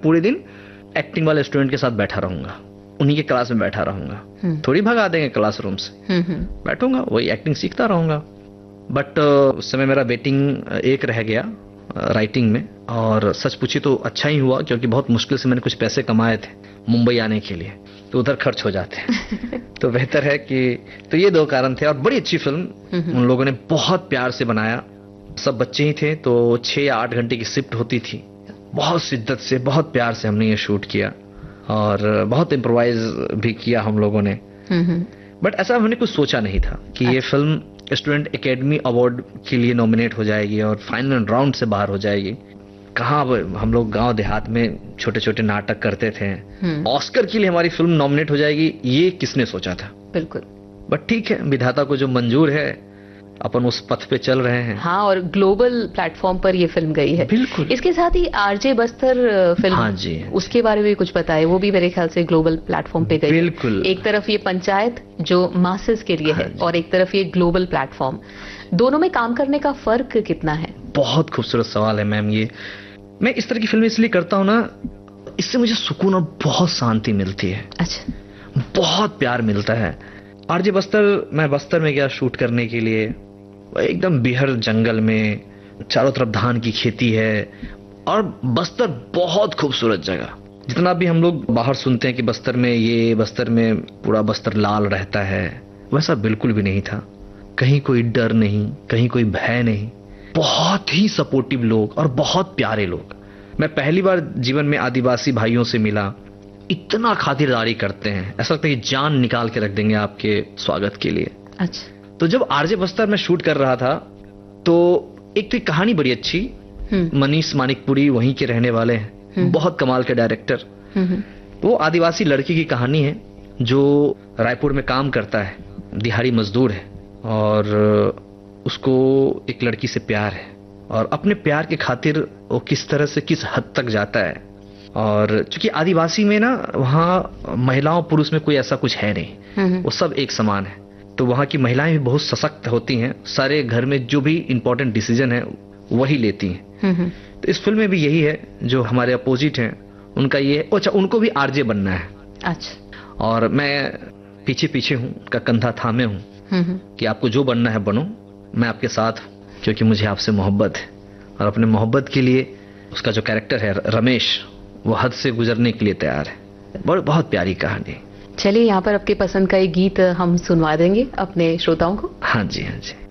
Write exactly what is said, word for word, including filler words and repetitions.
पूरे दिन एक्टिंग वाले स्टूडेंट के साथ बैठा रहूंगा, उन्हीं के क्लास में बैठा रहूंगा, थोड़ी भगा देंगे क्लासरूम से, बैठूंगा वही एक्टिंग सीखता रहूंगा। बट उस समय मेरा वेटिंग एक रह गया राइटिंग में, और सच पूछी तो अच्छा ही हुआ, क्योंकि बहुत मुश्किल से मैंने कुछ पैसे कमाए थे मुंबई आने के लिए, तो उधर खर्च हो जाते हैं तो बेहतर है कि, तो ये दो कारण थे। और बड़ी अच्छी फिल्म उन लोगों ने बहुत प्यार से बनाया, सब बच्चे ही थे, तो छह या आठ घंटे की शिफ्ट होती थी, बहुत शिद्दत से बहुत प्यार से हमने ये शूट किया, और बहुत इम्प्रोवाइज भी किया हम लोगों ने। बट ऐसा हमने कुछ सोचा नहीं था कि ये फिल्म स्टूडेंट एकेडमी अवार्ड के लिए नॉमिनेट हो जाएगी और फाइनल राउंड से बाहर हो जाएगी। कहाँ हम लोग गांव देहात में छोटे छोटे नाटक करते थे, ऑस्कर के लिए हमारी फिल्म नॉमिनेट हो जाएगी, ये किसने सोचा था। बिल्कुल। बट ठीक है, विधाता को जो मंजूर है, अपन उस पथ पे चल रहे हैं। हाँ, और ग्लोबल प्लेटफॉर्म पर ये फिल्म गई है। बिल्कुल। इसके साथ ही आरजे बस्तर फिल्म, हाँ जी, उसके बारे में कुछ बताए, वो भी मेरे ख्याल से ग्लोबल प्लेटफॉर्म पे गई। बिल्कुल। एक तरफ ये पंचायत जो मासेस के लिए है, और एक तरफ ये ग्लोबल प्लेटफॉर्म, दोनों में काम करने का फर्क कितना है? बहुत खूबसूरत सवाल है मैम। ये मैं इस तरह की फिल्म इसलिए करता हूँ ना, इससे मुझे सुकून और बहुत शांति मिलती है। अच्छा। बहुत प्यार मिलता है। आरजे बस्तर, मैं बस्तर में गया शूट करने के लिए, एकदम बिहर जंगल में, चारों तरफ धान की खेती है, और बस्तर बहुत खूबसूरत जगह। जितना भी हम लोग बाहर सुनते हैं कि बस्तर में ये, बस्तर में पूरा बस्तर लाल रहता है, वैसा बिल्कुल भी नहीं था। कहीं कोई डर नहीं, कहीं कोई भय नहीं, बहुत ही सपोर्टिव लोग और बहुत प्यारे लोग। मैं पहली बार जीवन में आदिवासी भाइयों से मिला, इतना खातिरदारी करते हैं, ऐसा लगता है कि जान निकाल के रख देंगे आपके स्वागत के लिए। अच्छा। तो जब आरजे बस्तर में शूट कर रहा था, तो एक तो कहानी बड़ी अच्छी, मनीष मानिकपुरी वहीं के रहने वाले हैं, बहुत कमाल के डायरेक्टर। वो आदिवासी लड़की की कहानी है जो रायपुर में काम करता है, दिहाड़ी मजदूर है, और उसको एक लड़की से प्यार है, और अपने प्यार के खातिर वो किस तरह से किस हद तक जाता है। और चूंकि आदिवासी में ना, वहाँ महिलाओं पुरुष में कोई ऐसा कुछ है नहीं, वो सब एक समान है, तो वहाँ की महिलाएं भी बहुत सशक्त होती हैं, सारे घर में जो भी इंपॉर्टेंट डिसीजन है वही लेती हैं। तो इस फिल्म में भी यही है, जो हमारे अपोजिट हैं उनका ये, अच्छा उनको भी आरजे बनना है। अच्छा। और मैं पीछे पीछे हूँ, उनका कंधा थामे हूँ कि आपको जो बनना है बनो, मैं आपके साथ हूँ, क्योंकि मुझे आपसे मोहब्बत है। और अपने मोहब्बत के लिए उसका जो कैरेक्टर है रमेश, वो हद से गुजरने के लिए तैयार है। बहुत बहुत प्यारी कहानी। चलिए, यहाँ पर आपके पसंद का एक गीत हम सुनवा देंगे अपने श्रोताओं को। हाँ जी, हाँ जी।